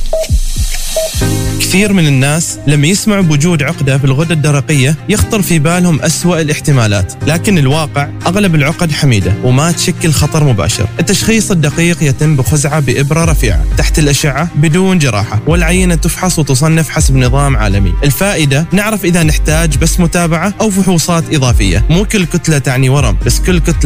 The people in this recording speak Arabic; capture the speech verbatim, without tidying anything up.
كثير من الناس لما يسمعوا بوجود عقدة في الغدة الدرقية يخطر في بالهم أسوأ الاحتمالات، لكن الواقع أغلب العقد حميدة وما تشكل خطر مباشر. التشخيص الدقيق يتم بخزعة بإبرة رفيعة تحت الأشعة بدون جراحة، والعينة تفحص وتصنف حسب نظام عالمي. الفائدة نعرف إذا نحتاج بس متابعة أو فحوصات إضافية. مو كل كتلة تعني ورم، بس كل كتلة